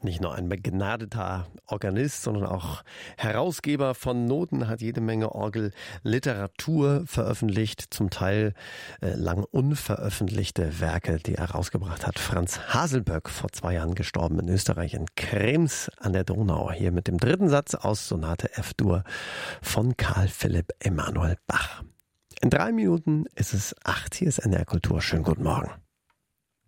Nicht nur ein begnadeter Organist, sondern auch Herausgeber von Noten, hat jede Menge Orgelliteratur veröffentlicht, zum Teil lang unveröffentlichte Werke, die er rausgebracht hat. Franz Haselböck, vor 2 Jahren gestorben in Österreich, in Krems an der Donau. Hier mit dem 3. Satz aus Sonate F-Dur von Carl Philipp Emanuel Bach. In 3 Minuten ist es 8. Hier ist NDR Kultur. Schönen guten Morgen.